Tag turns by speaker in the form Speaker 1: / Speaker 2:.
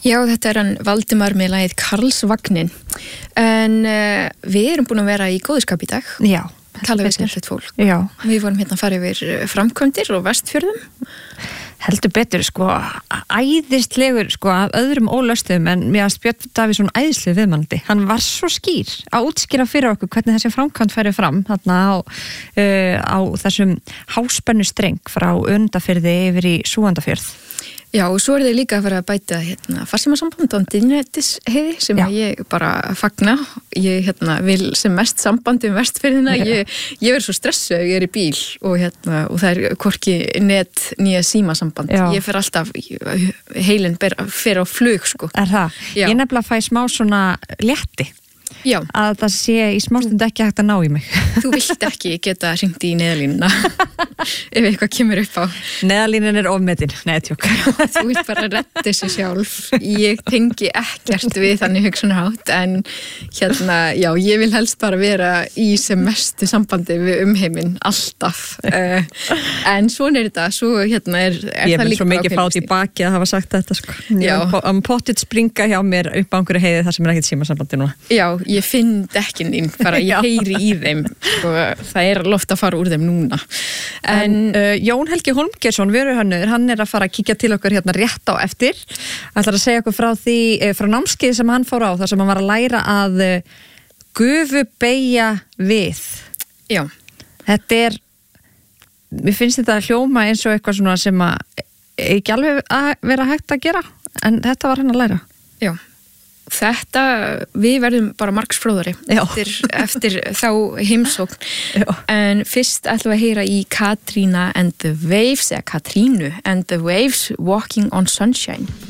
Speaker 1: Já, þetta hann Valdimar með lagið Karlsvagnin. En við erum búin að vera í góðskap í dag.
Speaker 2: Já.
Speaker 1: Tala við skemmtilegt fólk.
Speaker 2: Já.
Speaker 1: Við vorum hérna að fara yfir framkvæmdir og Vestfjörðum.
Speaker 2: Heldur betur, æðislegur, af öðrum ólöstuðum, en mér að Björn Davíðsson æðislega viðmælandi. Hann var svo skýr að útskýra fyrir okkur hvernig þessi framkvæmd færi fram þarna á þessum háspennu streng frá Önundarfirði yfir í Súgandafjörð.
Speaker 1: Já, og svo þeir líka að fara að bæta farsímasamband á Dynjætisheiði sem ég bara fagna. Ég vil sem mest sambandi Vestfirðina. Ég er svo stressuð ef ég er í bíl og það er hvorki net nýja símasamband. Já. Ég fer alltaf, heilin fer á flug,
Speaker 2: Er það? Já. Ég nefnilega fæ smá svona létti.
Speaker 1: Já.
Speaker 2: Að það sé í smástund ekki hægt að ná í mig.
Speaker 1: Þú vilt ekki geta hringt í neðalínuna ef eitthvað kemur upp á.
Speaker 2: Neðalínan er ofmetin, tjók.
Speaker 1: Þú vilt bara redda þessu sjálf. Ég tengi ekkert við þannig hugsunarhátt, en já, ég vil helst bara vera í sem mestu sambandi við umheiminn, alltaf. En svona er þetta, svo er það líka.
Speaker 2: Ég vil svo mikið fá í baki að hafa sagt þetta,
Speaker 1: Já.
Speaker 2: Pottit springa hjá mér upp á einhverju heiði þar sem er ekkert símasambandi núna.
Speaker 1: Já, ég finn dekkin þín, bara ég heyri í þeim það er loft að fara úr þeim núna.
Speaker 2: En Jón Helgi Hólmgeirsson, vöruhönnuður, hann er að fara að kíkja til okkur hérna rétt á eftir. Ætlar að segja okkur frá því, frá námskeið sem hann fór á, þar sem hann var að læra að gufubeygja við.
Speaker 1: Já.
Speaker 2: Þetta er, mér finnst þetta að hljóma eins og eitthvað svona sem að ekki alveg að vera hægt að gera, en þetta var hann að læra.
Speaker 1: Já. Þetta, við verðum bara margsfróðari eftir þá heimsókn.
Speaker 2: Já.
Speaker 1: En fyrst ætlum við að heyra í Katrína and the Waves, eða Katrínu and the Waves, Walking on Sunshine.